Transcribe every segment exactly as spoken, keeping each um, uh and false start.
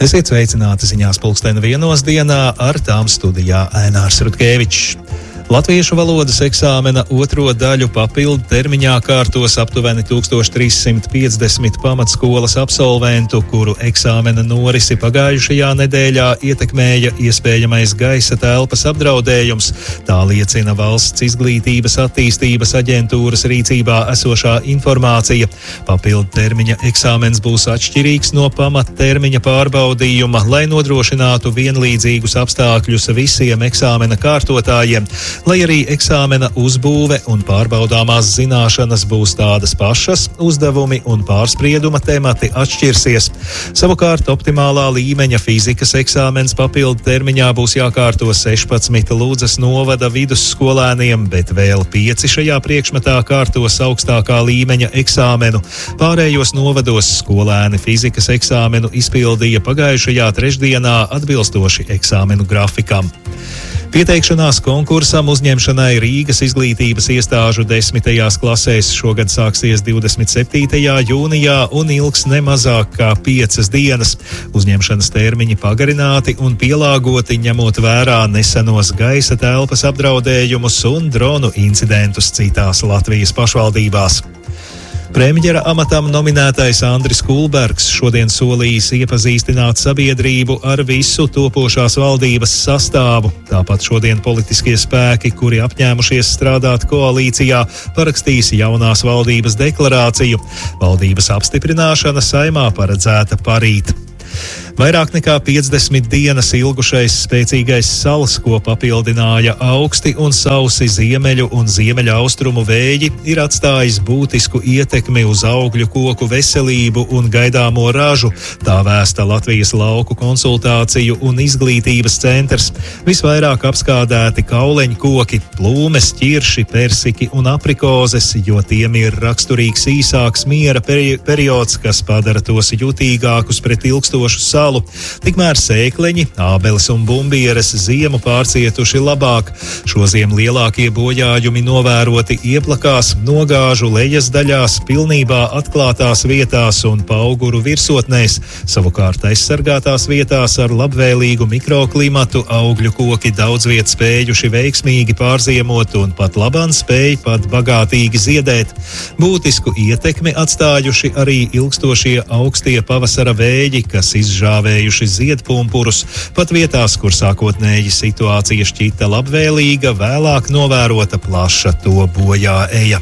Esiet sveicināti ziņās pulksteni vienos dienā, ar tām studijā Ainārs Rutkevičs. Latviešu valodas eksāmena otro daļu papildu termiņā kārtos aptuveni tūkstoš trīs simti piecdesmit pamatskolas absolventu, kuru eksāmena norisi pagājušajā nedēļā ietekmēja iespējamais gaisa telpas apdraudējums. Tā liecina Valsts izglītības attīstības aģentūras rīcībā esošā informācija. Papildu termiņa eksāmens būs atšķirīgs no pamattermiņa pārbaudījuma, lai nodrošinātu vienlīdzīgus apstākļus visiem eksāmena kārtotājiem. Lai arī eksāmena uzbūve un pārbaudāmās zināšanas būs tādas pašas, uzdevumi un pārsprieduma temati atšķirsies. Savukārt optimālā līmeņa fizikas eksāmens papildu termiņā būs jākārto sešpadsmit Ludzas novada vidusskolēniem, bet vēl pieci šajā priekšmetā kārtos augstākā līmeņa eksāmenu. Pārējos novados skolēni fizikas eksāmenu izpildīja pagājušajā trešdienā atbilstoši eksāmenu grafikam. Pieteikšanās konkursam uzņemšanai Rīgas izglītības iestāžu desmitajās klasēs šogad sāksies divdesmit septītajā jūnijā un ilgs nemazāk kā piecas dienas. Uzņemšanas termiņi pagarināti un pielāgoti, ņemot vērā nesenos gaisa telpas apdraudējumus un dronu incidentus citās Latvijas pašvaldībās. Premjera amatam nominētais Andris Kulbergs šodien solījis iepazīstināt sabiedrību ar visu topošās valdības sastāvu. Tāpat šodien politiskie spēki, kuri apņēmušies strādāt koalīcijā, parakstīs jaunās valdības deklarāciju. Valdības apstiprināšana Saeimā paredzēta parīt. Vairāk nekā piecdesmit dienas ilgušais spēcīgais sals, ko papildināja augsti un sausi ziemeļu un ziemeļaustrumu vēji, ir atstājis būtisku ietekmi uz augļu koku veselību un gaidāmo ražu, tā vēsta Latvijas lauku konsultāciju un izglītības centrs. Visvairāk apskādēti kauleņu koki, plūmes, ķirši, persiki un aprikozes, jo tiem ir raksturīgs īsāks miera peri- periods, kas padara tos jutīgākus pret ilgstošu salu. Tikmēr sēkleņi, ābeles un bumbieres ziemu pārcietuši labāk. Šoziem lielākie bojājumi novēroti ieplakās, nogāžu lejas daļās, pilnībā atklātās vietās un pauguru virsotnēs. Savukārt aizsargātās vietās ar labvēlīgu mikroklimatu augļu koki daudz viet spējuši veiksmīgi pārziemot un pat labāk spēj pat bagātīgi ziedēt. Būtisku ietekmi atstājuši arī ilgstošie augstie pavasara vēji, kas izžāvējuši ziedpumpurus, pat vietās, kur sākotnēji situācija šķita labvēlīga, vēlāk novērota plaša to bojā eja.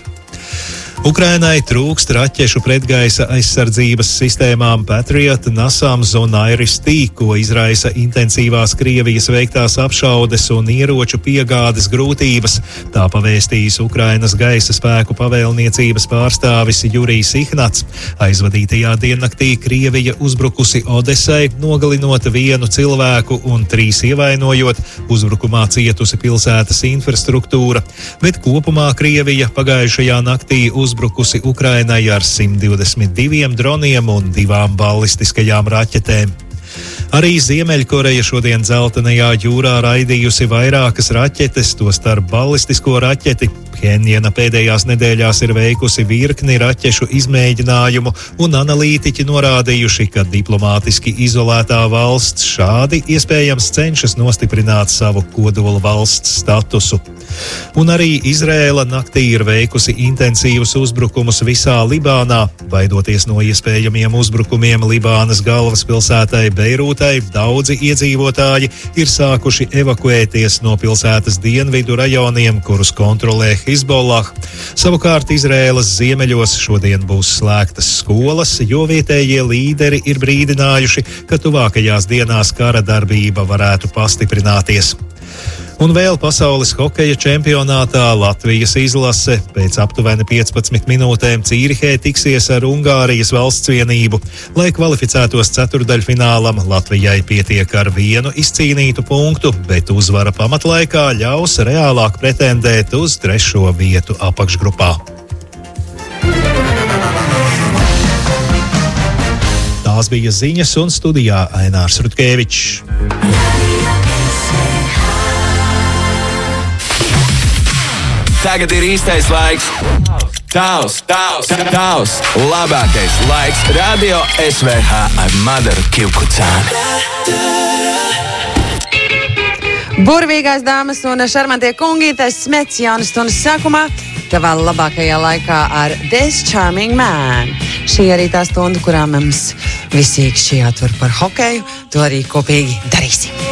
Ukrainai trūkst raķešu pretgaisa aizsardzības sistēmām Patriot, Nasams un Iris-T, ko izraisa intensīvās Krievijas veiktās apšaudes un ieroču piegādes grūtības. Tā pavēstījis Ukrainas gaisa spēku pavēlniecības pārstāvis Jurijs Ihnats. Aizvadītajā diennaktī Krievija uzbrukusi Odesai, nogalinot vienu cilvēku un trīs ievainojot, uzbrukumā cietusi pilsētas infrastruktūra, bet kopumā Krievija pagājušajā naktī uzbrukusi uzbrukusi Ukrainai ar simt divdesmit diviem droniem un divām ballistiskajām raķetēm. Arī Ziemeļkoreja šodien Dzeltenajā jūrā raidījusi vairākas raķetes, tostarp ballistisko raķeti. Pjenjana pēdējās nedēļās ir veikusi virkni raķešu izmēģinājumu, un analītiķi norādījuši, ka diplomātiski izolētā valsts šādi iespējams cenšas nostiprināt savu kodola valsts statusu. Un arī Izraēla naktī ir veikusi intensīvus uzbrukumus visā Libānā. Baidoties no iespējamiem uzbrukumiem Libānas galvaspilsētai Beirūtai, daudzi iedzīvotāji ir sākuši evakuēties no pilsētas dienvidu rajoniem, kurus kontrolē Hizbollah. Savukārt Izraēlas ziemeļos šodien būs slēgtas skolas, jo vietējie līderi ir brīdinājuši, ka tuvākajās dienās kara darbība varētu pastiprināties. Un vēl pasaules hokeja čempionātā Latvijas izlase pēc aptuveni piecpadsmit minūtēm Cīrihē tiksies ar Ungārijas valstsvienību. Lai kvalificētos ceturdaļfinālam, Latvijai pietiek ar vienu izcīnītu punktu, bet uzvara pamatlaikā ļaus reālāk pretendēt uz trešo vietu apakšgrupā. Tās bija ziņas, un studijā Ainārs Rutkevičs. Tagad ir īstais laiks Tavs, tavs, tavs, labākais laiks Radio S V H ar Madaru Kivkucāni. Burvīgās dāmas un šarmantie kungi, tas smets jaunas stundas sākumā, tavā labākajā laikā ar This Charming Man. Šī arī tā stunda, kurā mums visīgi šī atver par hokeju, to arī kopīgi darīsim.